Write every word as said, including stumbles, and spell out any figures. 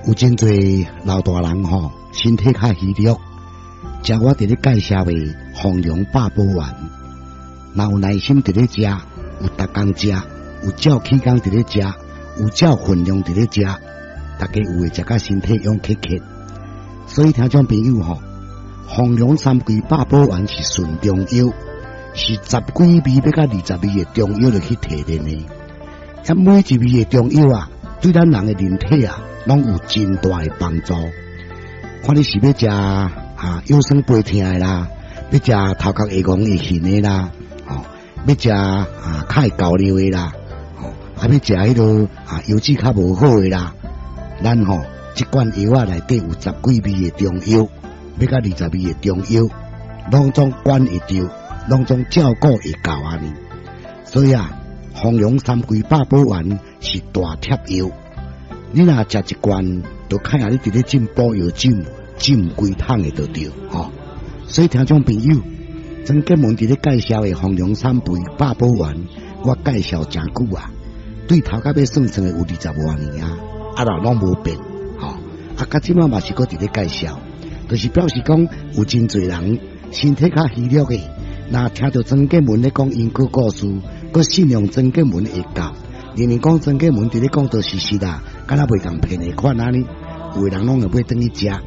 有真侪老大人吼，身体较虚弱，食我伫咧介绍的丰荣八宝丸，若有耐心伫咧食，有逐工食，有照起工伫咧食，有照分量伫咧食，大家有会食甲身体勇克克。所以听众朋友吼，丰荣三桂八宝丸是纯中药，是十几味要甲二十味的中药就去提炼的。啊，每一味的中药啊，对咱人的人体啊，拢有真大的帮助。看你是要食啊腰酸背痛的啦，要食头壳会戆会晕的啦，哦，要食啊较会高尿的啦，哦，啊要食迄个啊油脂较无好的啦，咱吼一罐药啊内底有十几味的中药，要甲二十味的中药，拢总管会着，拢总照顾会到安尼。所以啊，丰荣三桂八宝丸是大贴药。你若食一罐，就看下你伫咧进补药酒，浸规桶的就对吼。所以听众朋友，曾建文伫咧介绍的丰荣三桂八宝丸，我介绍真久啊，对头甲要算算的有二十多年啊，啊啦拢无变吼。啊，甲即摆嘛是搁伫咧介绍，就是表示讲有真侪人身体较虚弱的，若听到曾建文咧讲因果故事，搁信用曾建文会教。明明讲曾建文伫咧讲道事实啦，敢若袂当骗的款安尼，有的人拢会买转去食。